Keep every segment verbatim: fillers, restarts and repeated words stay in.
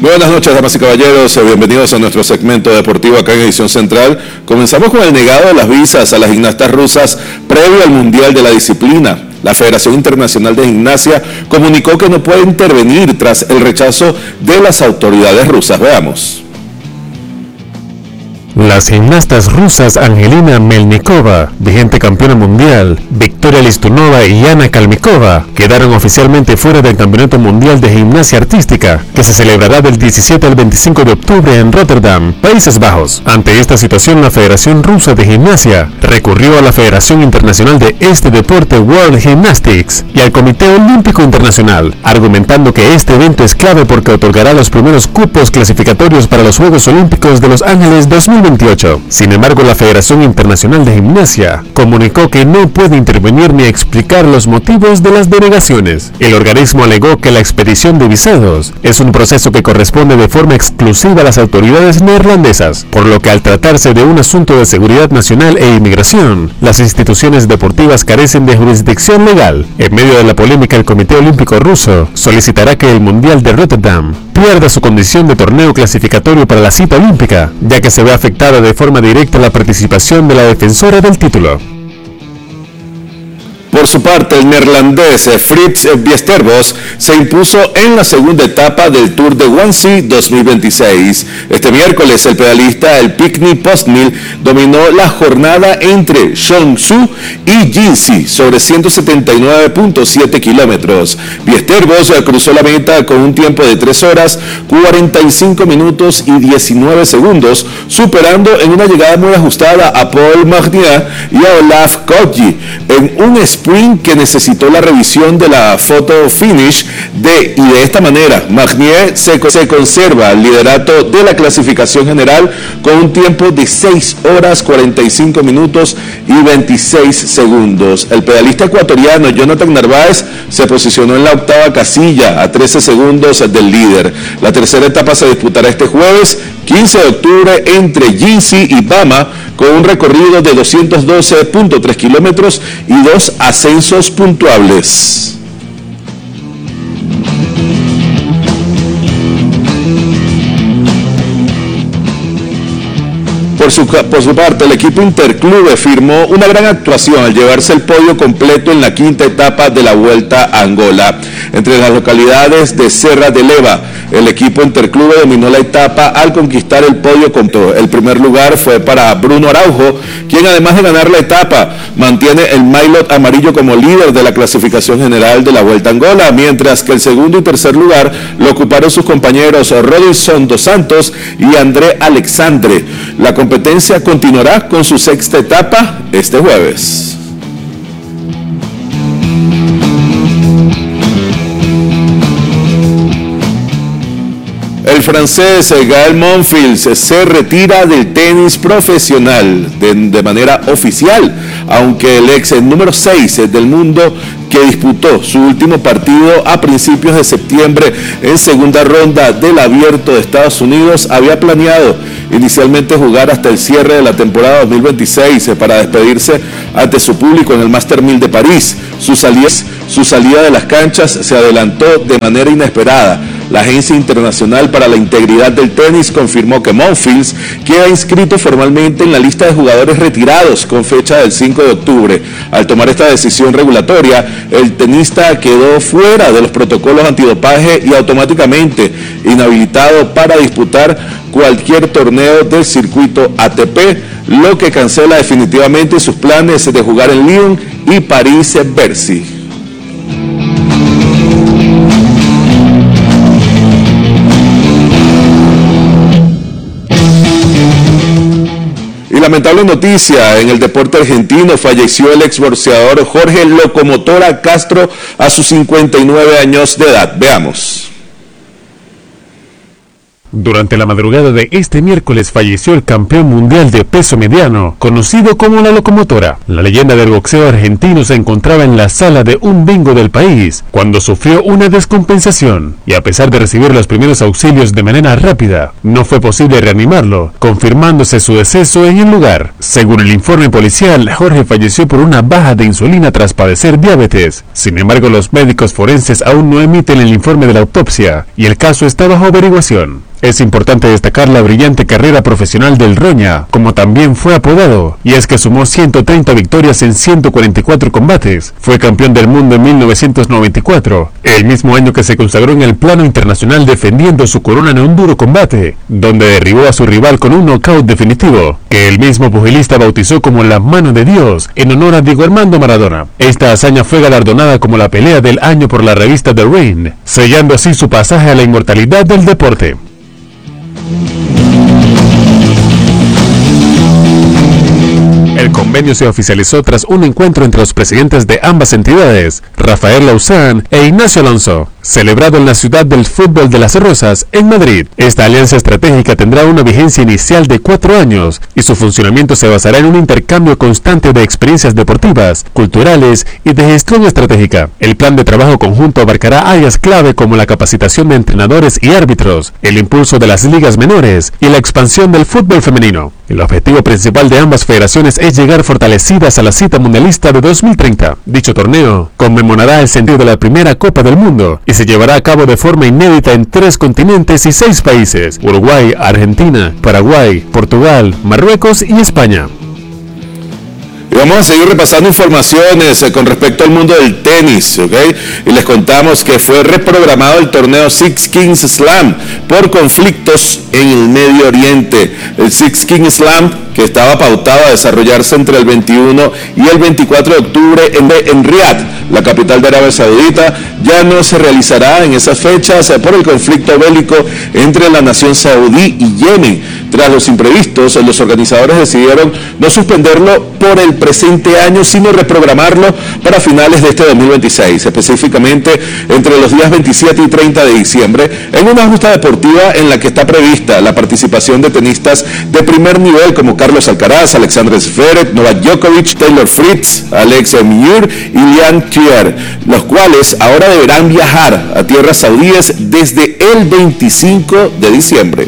Buenas noches, damas y caballeros, bienvenidos a nuestro segmento deportivo acá en Edición Central. Comenzamos con el negado de las visas a las gimnastas rusas previo al Mundial de la disciplina. La Federación Internacional de Gimnasia comunicó que no puede intervenir tras el rechazo de las autoridades rusas. Veamos. Las gimnastas rusas Angelina Melnikova, vigente campeona mundial, Victoria Listunova y Ana Kalmikova quedaron oficialmente fuera del Campeonato Mundial de Gimnasia Artística, que se celebrará del diecisiete al veinticinco de octubre en Rotterdam, Países Bajos. Ante esta situación, la Federación Rusa de Gimnasia recurrió a la Federación Internacional de este deporte World Gymnastics y al Comité Olímpico Internacional, argumentando que este evento es clave porque otorgará los primeros cupos clasificatorios para los Juegos Olímpicos de Los Ángeles dos mil veintiocho. Sin embargo, la Federación Internacional de Gimnasia comunicó que no puede intervenir ni explicar los motivos de las denegaciones. El organismo alegó que la expedición de visados es un proceso que corresponde de forma exclusiva a las autoridades neerlandesas, por lo que al tratarse de un asunto de seguridad nacional e inmigración, las instituciones deportivas carecen de jurisdicción legal. En medio de la polémica, el Comité Olímpico Ruso solicitará que el Mundial de Rotterdam pierda su condición de torneo clasificatorio para la cita olímpica, ya que se ve afectada de forma directa la participación de la defensora del título. Por su parte, el neerlandés Frits Biestervos se impuso en la segunda etapa del Tour de Wannsee dos mil veintiséis. Este miércoles, el pedalista el Pinkney Postmill dominó la jornada entre Seongsu y Jinsi sobre ciento setenta y nueve punto siete kilómetros. Biestervos cruzó la meta con un tiempo de tres horas, cuarenta y cinco minutos y diecinueve segundos, superando en una llegada muy ajustada a Paul Magnier y a Olaf Kogi en un sprint que necesitó la revisión de la photo finish de, y de esta manera Magnier se, se conserva el liderato de la clasificación general con un tiempo de seis horas cuarenta y cinco minutos y veintiséis segundos. El pedalista ecuatoriano Jonathan Narváez se posicionó en la octava casilla a trece segundos del líder. La tercera etapa se disputará este jueves quince de octubre entre Jinsi y Bama, con un recorrido de doscientos doce punto tres kilómetros y dos ascensos puntuables. Por su, por su parte, el equipo Interclube firmó una gran actuación al llevarse el podio completo en la quinta etapa de la Vuelta a Angola. Entre las localidades de Serra de Leva, el equipo Interclube dominó la etapa al conquistar el podio completo. El primer lugar fue para Bruno Araujo, quien además de ganar la etapa, mantiene el maillot amarillo como líder de la clasificación general de la Vuelta a Angola, mientras que el segundo y tercer lugar lo ocuparon sus compañeros Rodinson dos Santos y André Alexandre. La competencia continuará con su sexta etapa este jueves. El francés Gael Monfils se retira del tenis profesional de, de manera oficial, aunque el ex número seis del mundo, que disputó su último partido a principios de septiembre en segunda ronda del Abierto de Estados Unidos, había planeado inicialmente jugar hasta el cierre de la temporada dos mil veintiséis para despedirse ante su público en el Master mil de París. Su salida, su salida de las canchas se adelantó de manera inesperada. La Agencia Internacional para la Integridad del Tenis confirmó que Monfils queda inscrito formalmente en la lista de jugadores retirados con fecha del cinco de octubre. Al tomar esta decisión regulatoria, el tenista quedó fuera de los protocolos antidopaje y automáticamente inhabilitado para disputar cualquier torneo del circuito A T P, lo que cancela definitivamente sus planes de jugar en Lyon y París-Bercy. Y lamentable noticia, en el deporte argentino falleció el exboxeador Jorge Locomotora Castro a sus cincuenta y nueve años de edad. Veamos. Durante la madrugada de este miércoles falleció el campeón mundial de peso mediano, conocido como La Locomotora. La leyenda del boxeo argentino se encontraba en la sala de un bingo del país cuando sufrió una descompensación y a pesar de recibir los primeros auxilios de manera rápida, no fue posible reanimarlo, confirmándose su deceso en el lugar. Según el informe policial, Jorge falleció por una baja de insulina tras padecer diabetes. Sin embargo, los médicos forenses aún no emiten el informe de la autopsia y el caso está bajo averiguación. Es importante destacar la brillante carrera profesional del Roña, como también fue apodado, y es que sumó ciento treinta victorias en ciento cuarenta y cuatro combates. Fue campeón del mundo en mil novecientos noventa y cuatro, el mismo año que se consagró en el plano internacional defendiendo su corona en un duro combate, donde derribó a su rival con un knockout definitivo, que el mismo pugilista bautizó como la mano de Dios en honor a Diego Armando Maradona. Esta hazaña fue galardonada como la pelea del año por la revista The Ring, sellando así su pasaje a la inmortalidad del deporte. El convenio se oficializó tras un encuentro entre los presidentes de ambas entidades, Rafael Lauzán e Ignacio Alonso, celebrado en la ciudad del fútbol de Las Rosas, en Madrid. Esta alianza estratégica tendrá una vigencia inicial de cuatro años y su funcionamiento se basará en un intercambio constante de experiencias deportivas, culturales y de gestión estratégica. El plan de trabajo conjunto abarcará áreas clave como la capacitación de entrenadores y árbitros, el impulso de las ligas menores y la expansión del fútbol femenino. El objetivo principal de ambas federaciones es llegar fortalecidas a la cita mundialista de dos mil treinta. Dicho torneo conmemorará el sentido de la primera Copa del Mundo y se llevará a cabo de forma inédita en tres continentes y seis países: Uruguay, Argentina, Paraguay, Portugal, Marruecos y España. Y vamos a seguir repasando informaciones eh, con respecto al mundo del tenis, ¿ok? Y les contamos que fue reprogramado el torneo Six Kings Slam por conflictos en el Medio Oriente. El Six Kings Slam, que estaba pautado a desarrollarse entre el veintiuno y el veinticuatro de octubre en, en Riad, la capital de Arabia Saudita, ya no se realizará en esas fechas eh, por el conflicto bélico entre la nación saudí y Yemen. Tras los imprevistos, los organizadores decidieron no suspenderlo por el presente año, sino reprogramarlo para finales de este dos mil veintiséis, específicamente entre los días veintisiete y treinta de diciembre, en una justa deportiva en la que está prevista la participación de tenistas de primer nivel como Carlos Alcaraz, Alexander Zverev, Novak Djokovic, Taylor Fritz, Alex Muyur y Lian Thier, los cuales ahora deberán viajar a tierras saudíes desde el veinticinco de diciembre.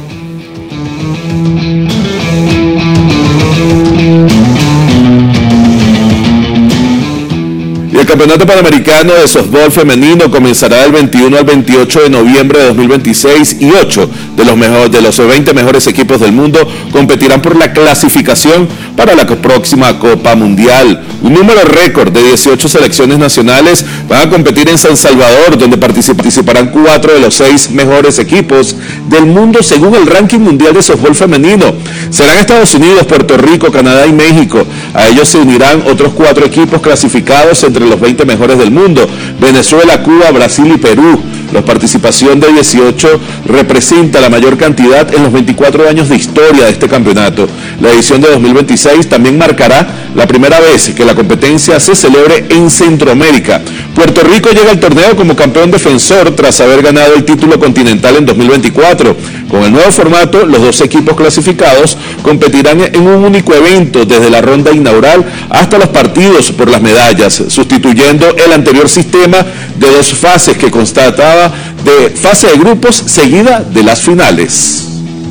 El Campeonato Panamericano de Softball Femenino comenzará del veintiuno al veintiocho de noviembre de dos mil veintiséis y ocho de los, mejor, de los veinte mejores equipos del mundo competirán por la clasificación para la próxima Copa Mundial. Un número récord de dieciocho selecciones nacionales van a competir en San Salvador, donde participarán cuatro de los seis mejores equipos del mundo según el ranking mundial de softball femenino. Serán Estados Unidos, Puerto Rico, Canadá y México. A ellos se unirán otros cuatro equipos clasificados entre los veinte mejores del mundo: Venezuela, Cuba, Brasil y Perú. La participación de dieciocho representa la mayor cantidad en los veinticuatro años de historia de este campeonato. La edición de dos mil veintiséis también marcará la primera vez que la competencia se celebre en Centroamérica. Puerto Rico llega al torneo como campeón defensor tras haber ganado el título continental en dos mil veinticuatro. Con el nuevo formato, los dos equipos clasificados competirán en un único evento desde la ronda inaugural hasta los partidos por las medallas, sustituyendo el anterior sistema de dos fases que constataba de fase de grupos seguida de las finales.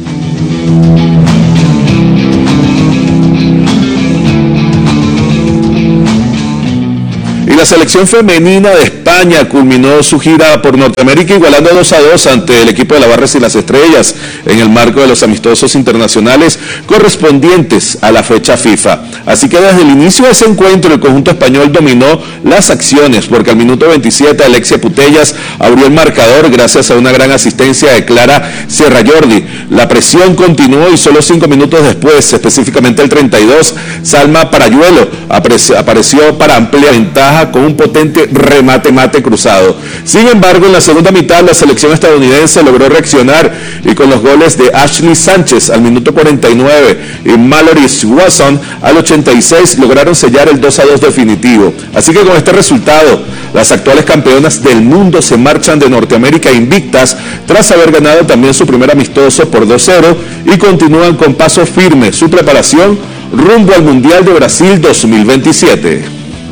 Y la selección femenina de España culminó su gira por Norteamérica igualando dos a dos ante el equipo de la Barras y las Estrellas en el marco de los amistosos internacionales correspondientes a la fecha FIFA. Así que desde el inicio de ese encuentro el conjunto español dominó las acciones, porque al minuto veintisiete Alexia Putellas abrió el marcador gracias a una gran asistencia de Clara Serrallordi. La presión continuó y solo cinco minutos después, específicamente el treinta y dos, Salma Parayuelo apareció para ampliar ventaja con un potente remate mate cruzado. Sin embargo, en la segunda mitad la selección estadounidense logró reaccionar y con los goles de Ashley Sánchez al minuto cuarenta y nueve y Mallory Watson al ochenta y seis lograron sellar el dos a dos definitivo. Así que con este resultado, las actuales campeonas del mundo se marchan de Norteamérica invictas tras haber ganado también su primer amistoso por dos cero y continúan con paso firme su preparación rumbo al Mundial de Brasil dos mil veintisiete.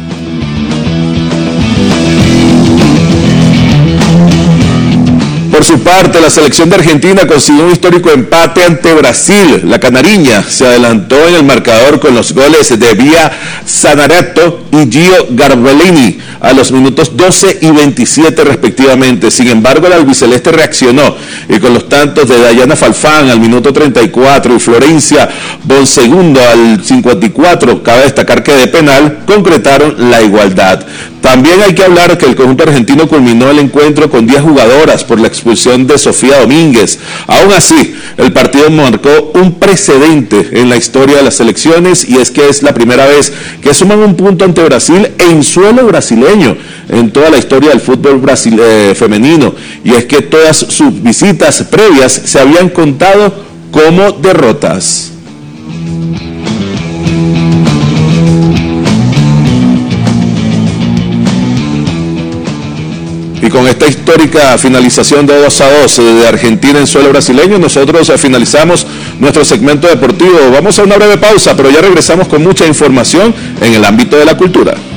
Por su parte, la selección de Argentina consiguió un histórico empate ante Brasil. La canariña se adelantó en el marcador con los goles de Via Zanerato y Gio Garbellini a los minutos doce y veintisiete respectivamente. Sin embargo, el albiceleste reaccionó y con los tantos de Dayana Falfán al minuto treinta y cuatro y Florencia Bonsegundo al cincuenta y cuatro, cabe destacar que de penal concretaron la igualdad. También hay que hablar que el conjunto argentino culminó el encuentro con diez jugadoras por la expulsión de Sofía Domínguez. Aún así, el partido marcó un precedente en la historia de las selecciones y es que es la primera vez que suman un punto ante Brasil en suelo brasileño en toda la historia del fútbol brasil, eh, femenino. Y es que todas sus visitas previas se habían contado como derrotas. Y con esta histórica finalización de dos a dos de Argentina en suelo brasileño, nosotros finalizamos nuestro segmento deportivo. Vamos a una breve pausa, pero ya regresamos con mucha información en el ámbito de la cultura.